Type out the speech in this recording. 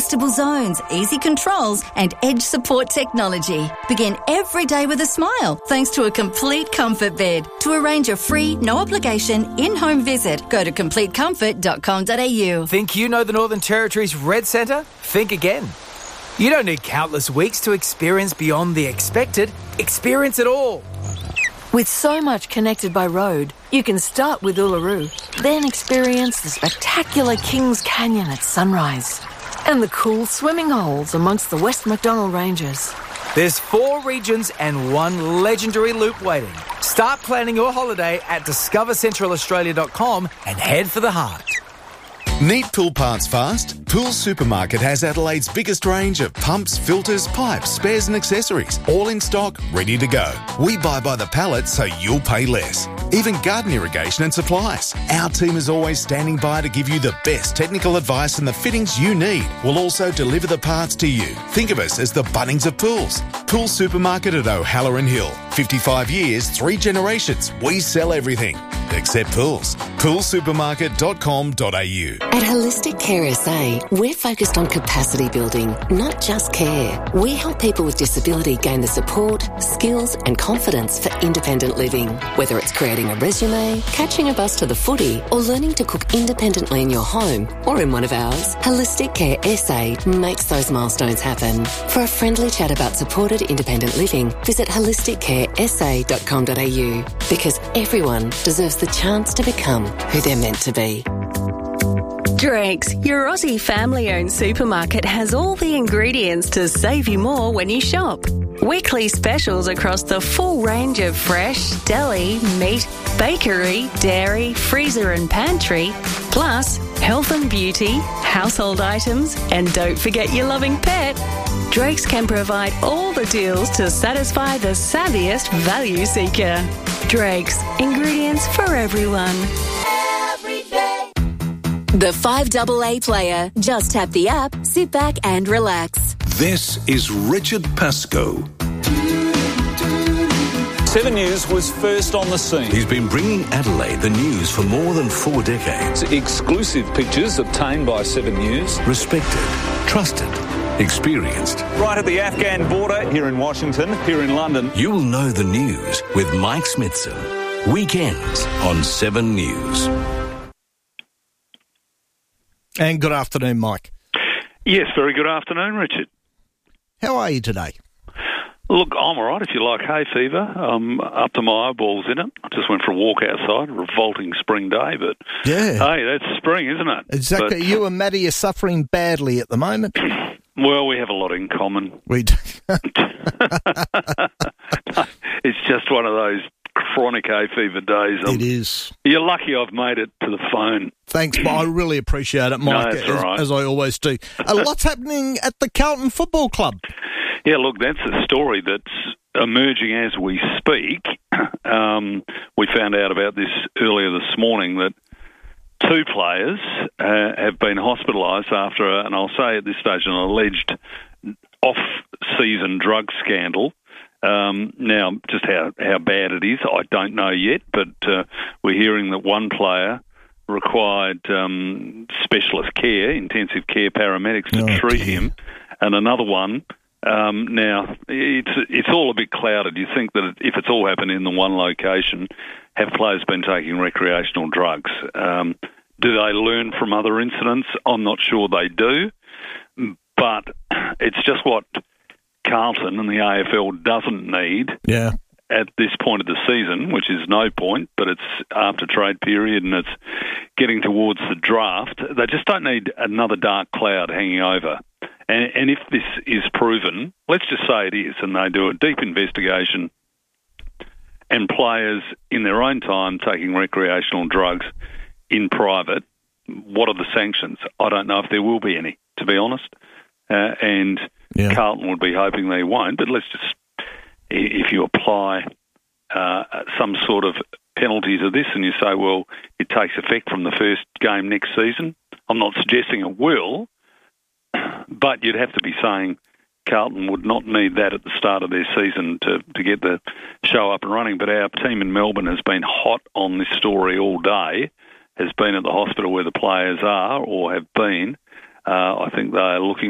adjustable zones, easy controls and edge support technology. Begin every day with a smile thanks to a complete comfort bed. To arrange a free, no obligation, in-home visit, go to completecomfort.com.au. Think you know the Northern Territory's Red Centre? Think again. You don't need countless weeks to experience beyond the expected. Experience it all. With so much connected by road, you can start with Uluru, then experience the spectacular Kings Canyon at sunrise and the cool swimming holes amongst the West Macdonnell Ranges. There's 4 regions and 1 legendary loop waiting. Start planning your holiday at discovercentralaustralia.com and head for the heart. Need pool parts fast? Pool Supermarket has Adelaide's biggest range of pumps, filters, pipes, spares and accessories, all in stock, ready to go. We buy by the pallet so you'll pay less. Even garden irrigation and supplies. Our team is always standing by to give you the best technical advice and the fittings you need. We'll also deliver the parts to you. Think of us as the Bunnings of pools. Pool Supermarket at O'Halloran Hill. 55 years, 3 generations. We sell everything except pools. Poolsupermarket.com.au. At Holistic Care SA, we're focused on capacity building, not just care. We help people with disability gain the support, skills and confidence for independent living. Whether it's creating a resume, catching a bus to the footy or learning to cook independently in your home or in one of ours, Holistic Care SA makes those milestones happen. For a friendly chat about supported independent living, visit holisticcaresa.com.au because everyone deserves the chance to become who they're meant to be. Drake's, your Aussie family-owned supermarket, has all the ingredients to save you more when you shop. Weekly specials across the full range of fresh, deli, meat, bakery, dairy, freezer and pantry, plus health and beauty, household items, and don't forget your loving pet. Drake's can provide all the deals to satisfy the savviest value seeker. Drake's, ingredients for everyone. The 5AA player. Just tap the app, sit back and relax. This is Richard Pascoe. 7 News was first on the scene. He's been bringing Adelaide the news for more than 4 decades. Exclusive pictures obtained by 7 News. Respected, trusted, experienced. Right at the Afghan border here in Washington, here in London. You'll know the news with Mike Smithson. Weekends on 7 News. And good afternoon, Mike. Yes, very good afternoon, Richard. How are you today? Look, I'm all right if you like hay fever. I'm up to my eyeballs in it. I just went for a walk outside, a revolting spring day, but yeah, hey, that's spring, isn't it? Exactly. But you and Maddie are suffering badly at the moment. Well, we have a lot in common. We do. It's just one of those chronic hay fever days. It is. You're lucky I've made it to the phone. Thanks, I really appreciate it, Mike, no, that's all right. as I always do. A lot's happening at the Carlton Football Club. Yeah, look, that's a story that's emerging as we speak. We found out about this earlier this morning that 2 players have been hospitalised after, and I'll say at this stage, an alleged off-season drug scandal. Now, just how bad it is, I don't know yet, but we're hearing that one player required specialist care, intensive care paramedics to treat him, and another one. Now, it's all a bit clouded. You think that if it's all happened in the one location, have players been taking recreational drugs? Do they learn from other incidents? I'm not sure they do, but it's just what Carlton and the AFL doesn't need at this point of the season, which is no point, but it's after trade period and it's getting towards the draft. They just don't need another dark cloud hanging over. And if this is proven, let's just say it is, and they do a deep investigation and players in their own time taking recreational drugs in private, what are the sanctions? I don't know if there will be any, to be honest. Carlton would be hoping they won't, but let's just, if you apply some sort of penalty to this and you say, well, it takes effect from the first game next season, I'm not suggesting it will, but you'd have to be saying Carlton would not need that at the start of their season to get the show up and running. But our team in Melbourne has been hot on this story all day, has been at the hospital where the players are or have been. I think they are looking